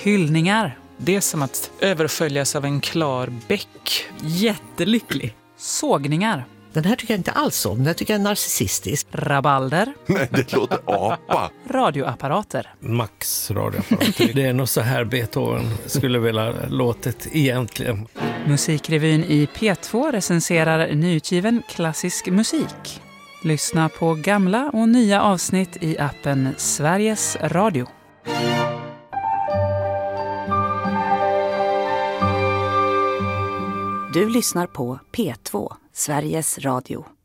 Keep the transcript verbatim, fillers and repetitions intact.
Hyllningar. Det är som att överföljas av en klar bäck. Jättelycklig. Sågningar. Den här tycker jag inte alls om. Den här tycker jag är narcissistisk. Rabalder. Nej, det låter apa. Radioapparater. Max radioapparater. Det är nog så här Beethoven skulle vilja låtit egentligen. Musikrevyn i P två recenserar nyutgiven klassisk musik. Lyssna på gamla och nya avsnitt i appen Sveriges Radio. Du lyssnar på P två, Sveriges Radio.